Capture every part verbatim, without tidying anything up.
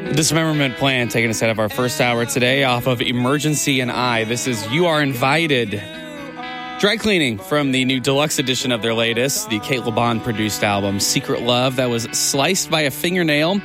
Dismemberment Plan taking us out of our first hour today off of Emergency and I. This is You Are Invited. Dry cleaning from the new deluxe edition of their latest, the Kate LeBon produced album, Secret Love, that was sliced by a fingernail.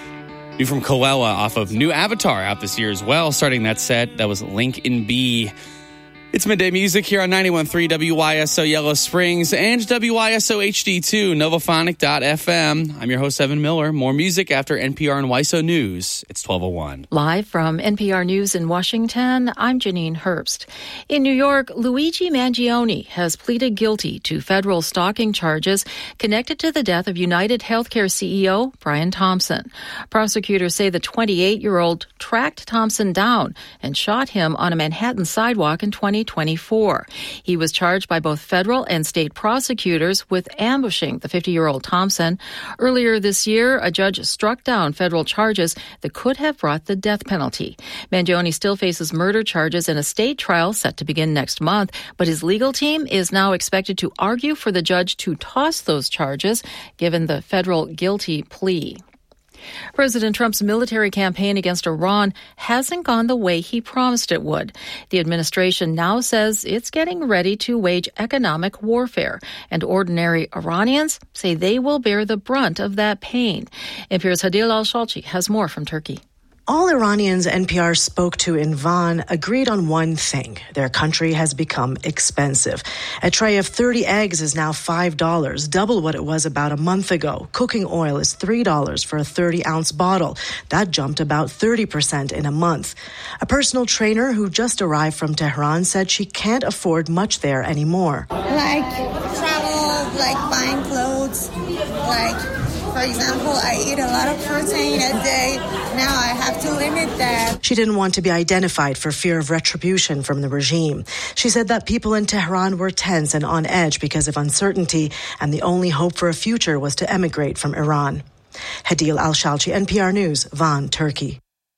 New from Koella off of New Avatar out this year as well. Starting that set, that was Link in B. It's Midday Music here on ninety-one point three W Y S O Yellow Springs and W Y S O H D two, novophonic dot f m. I'm your host, Evan Miller. More music after N P R and Y S O News. It's twelve oh one. Live from N P R News in Washington, I'm Janine Herbst. In New York, Luigi Mangione has pleaded guilty to federal stalking charges connected to the death of United Healthcare C E O Brian Thompson. Prosecutors say the twenty-eight-year-old tracked Thompson down and shot him on a Manhattan sidewalk in twenty twenty-four. He was charged by both federal and state prosecutors with ambushing the fifty-year-old Thompson. Earlier this year, a judge struck down federal charges that could have brought the death penalty. Mangione still faces murder charges in a state trial set to begin next month, but his legal team is now expected to argue for the judge to toss those charges, given the federal guilty plea. President Trump's military campaign against Iran hasn't gone the way he promised it would. The administration now says it's getting ready to wage economic warfare, and ordinary Iranians say they will bear the brunt of that pain. N P R's Hadil Al-Shalchi has more from Turkey. All Iranians N P R spoke to in Van agreed on one thing. Their country has become expensive. A tray of thirty eggs is now five dollars, double what it was about a month ago. Cooking oil is three dollars for a thirty-ounce bottle. That jumped about thirty percent in a month. A personal trainer who just arrived from Tehran said she can't afford much there anymore. Like travel, like buying clothes, like... For example, I eat a lot of protein a day. Now I have to limit that. She didn't want to be identified for fear of retribution from the regime. She said that people in Tehran were tense and on edge because of uncertainty, and the only hope for a future was to emigrate from Iran. Hadil Al-Shalchi, N P R News, Van, Turkey.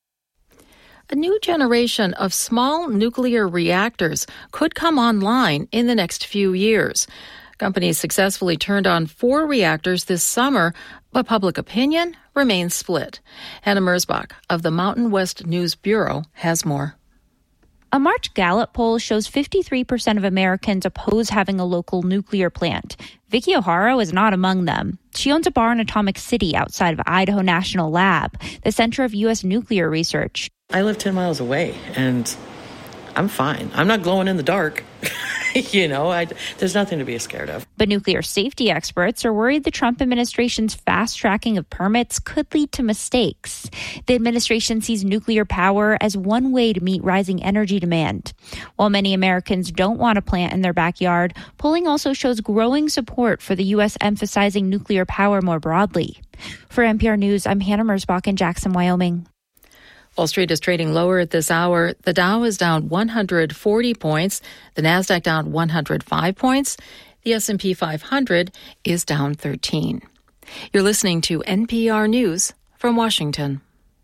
A new generation of small nuclear reactors could come online in the next few years. Companies successfully turned on four reactors this summer, but public opinion remains split. Hannah Merzbach of the Mountain West News Bureau has more. A March Gallup poll shows fifty-three percent of Americans oppose having a local nuclear plant. Vicky O'Hara is not among them. She owns a bar in Atomic City outside of Idaho National Lab, the center of U S nuclear research. I live ten miles away, and I'm fine. I'm not glowing in the dark. You know, I, there's nothing to be scared of. But nuclear safety experts are worried the Trump administration's fast-tracking of permits could lead to mistakes. The administration sees nuclear power as one way to meet rising energy demand. While many Americans don't want a plant in their backyard, polling also shows growing support for the U S emphasizing nuclear power more broadly. For N P R News, I'm Hannah Merzbach in Jackson, Wyoming. Wall Street is trading lower at this hour. The Dow is down one hundred forty points. The Nasdaq down one hundred five points. The S and P five hundred is down thirteen. You're listening to N P R News from Washington.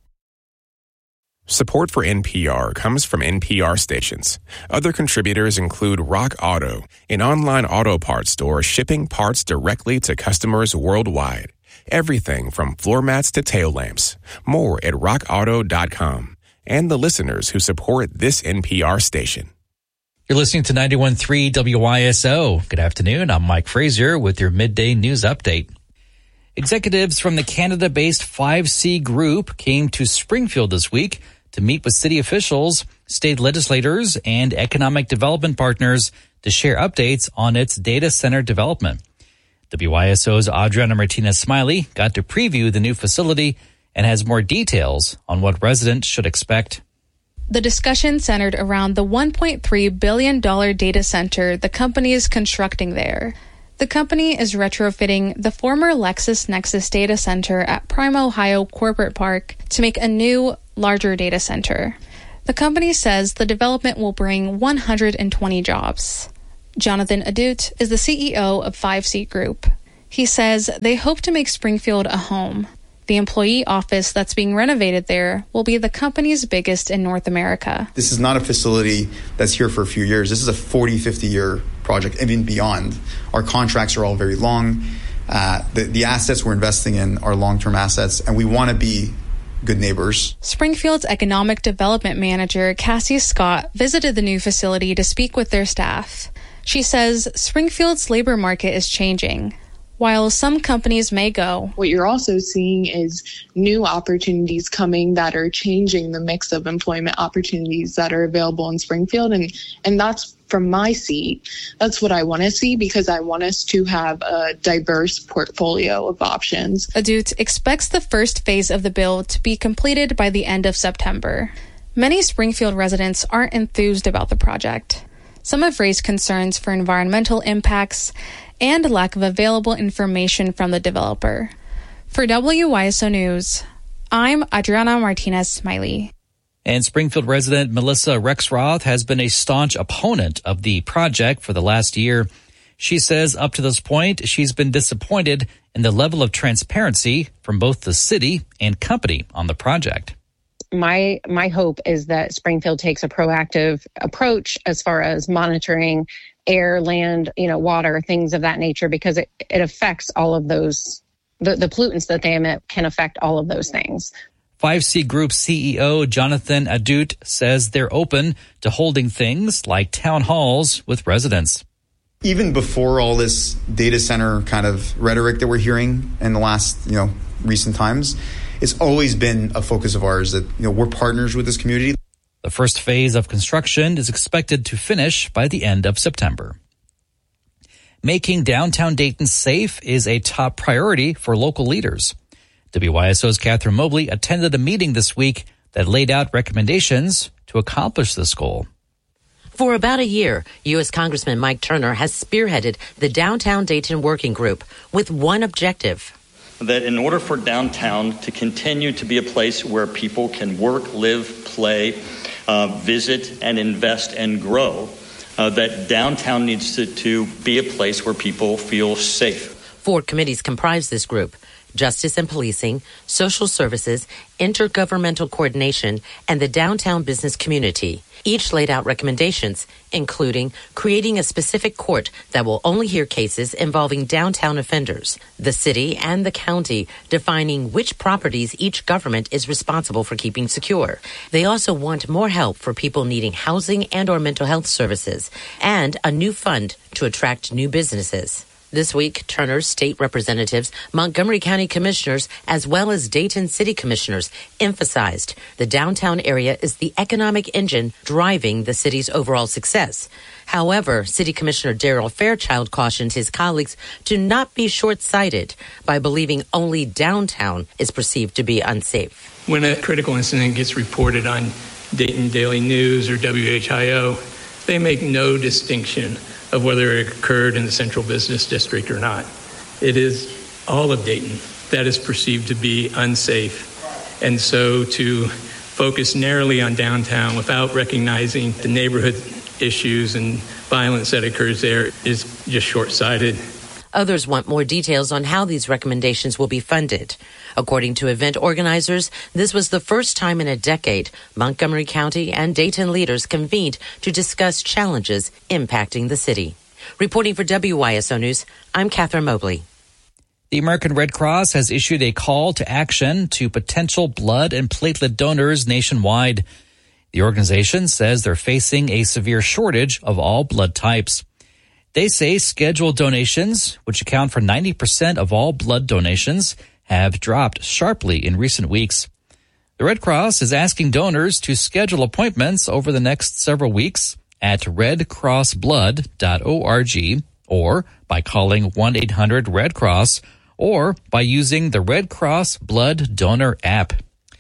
Support for N P R comes from N P R stations. Other contributors include Rock Auto, an online auto parts store shipping parts directly to customers worldwide. Everything from floor mats to tail lamps. More at rock auto dot com. And the listeners who support this N P R station. You're listening to ninety-one point three W Y S O. Good afternoon. I'm Mike Frazier with your midday news update. Executives from the Canada-based five C Group came to Springfield this week to meet with city officials, state legislators, and economic development partners to share updates on its data center development. W Y S O's Adriana Martinez-Smiley got to preview the new facility and has more details on what residents should expect. The discussion centered around the one point three billion dollars data center the company is constructing there. The company is retrofitting the former LexisNexis data center at Prime Ohio Corporate Park to make a new, larger data center. The company says the development will bring one hundred twenty jobs. Jonathan Adut is the C E O of five C Group. He says they hope to make Springfield a home. The employee office that's being renovated there will be the company's biggest in North America. This is not a facility that's here for a few years. This is a forty, fifty-year project, even beyond. Our contracts are all very long. Uh, the, the assets we're investing in are long-term assets, and we want to be good neighbors. Springfield's economic development manager, Cassie Scott, visited the new facility to speak with their staff. She says Springfield's labor market is changing. While some companies may go, what you're also seeing is new opportunities coming that are changing the mix of employment opportunities that are available in Springfield. And, and that's from my seat. That's what I want to see, because I want us to have a diverse portfolio of options. Adut expects the first phase of the bill to be completed by the end of September. Many Springfield residents aren't enthused about the project. Some have raised concerns for environmental impacts and lack of available information from the developer. For W Y S O News, I'm Adriana Martinez-Smiley. And Springfield resident Melissa Rexroth has been a staunch opponent of the project for the last year. She says up to this point, she's been disappointed in the level of transparency from both the city and company on the project. My my hope is that Springfield takes a proactive approach as far as monitoring air, land, you know, water, things of that nature, because it, it affects all of those, the, the pollutants that they emit can affect all of those things. five C Group C E O Jonathan Adut says they're open to holding things like town halls with residents. Even before all this data center kind of rhetoric that we're hearing in the last, you know, recent times, it's always been a focus of ours that, you know, we're partners with this community. The first phase of construction is expected to finish by the end of September. Making downtown Dayton safe is a top priority for local leaders. W Y S O's Catherine Mobley attended a meeting this week that laid out recommendations to accomplish this goal. For about a year, U S Congressman Mike Turner has spearheaded the Downtown Dayton Working Group with one objective. That in order for downtown to continue to be a place where people can work, live, play, uh, visit, and invest and grow, uh, that downtown needs to, to be a place where people feel safe. Four committees comprise this group: Justice and Policing, Social Services, Intergovernmental Coordination, and the Downtown Business Community. Each laid out recommendations, including creating a specific court that will only hear cases involving downtown offenders, the city and the county defining which properties each government is responsible for keeping secure. They also want more help for people needing housing and or mental health services, and a new fund to attract new businesses. This week, Turner's state representatives, Montgomery County commissioners, as well as Dayton City commissioners emphasized the downtown area is the economic engine driving the city's overall success. However, City Commissioner Daryl Fairchild cautioned his colleagues to not be short-sighted by believing only downtown is perceived to be unsafe. When a critical incident gets reported on Dayton Daily News or W H I O, they make no distinction of whether it occurred in the central business district or not. It is all of Dayton that is perceived to be unsafe. And so to focus narrowly on downtown without recognizing the neighborhood issues and violence that occurs there is just short-sighted. Others want more details on how these recommendations will be funded. According to event organizers, this was the first time in a decade Montgomery County and Dayton leaders convened to discuss challenges impacting the city. Reporting for W Y S O News, I'm Catherine Mobley. The American Red Cross has issued a call to action to potential blood and platelet donors nationwide. The organization says they're facing a severe shortage of all blood types. They say scheduled donations, which account for ninety percent of all blood donations, have dropped sharply in recent weeks. The Red Cross is asking donors to schedule appointments over the next several weeks at red cross blood dot org or by calling one eight hundred red cross or by using the Red Cross Blood Donor app.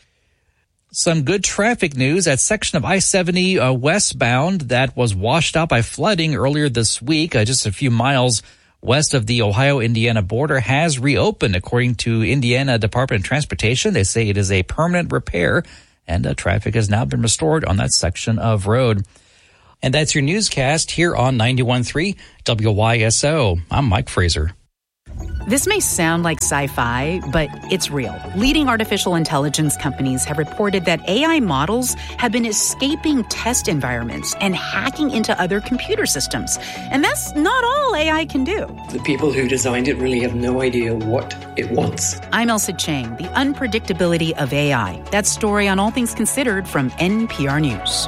Some good traffic news. That section of I seventy uh, westbound that was washed out by flooding earlier this week, uh, just a few miles west of the Ohio-Indiana border, has reopened. According to Indiana Department of Transportation, they say it is a permanent repair, and uh, traffic has now been restored on that section of road. And that's your newscast here on ninety-one point three W Y S O. I'm Mike Fraser. This may sound like sci-fi, but it's real. Leading artificial intelligence companies have reported that A I models have been escaping test environments and hacking into other computer systems. And that's not all A I can do. The people who designed it really have no idea what it wants. I'm Elsa Chang, the unpredictability of A I. That story on All Things Considered from N P R News.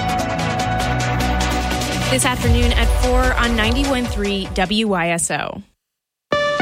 This afternoon at four on ninety-one point three W Y S O.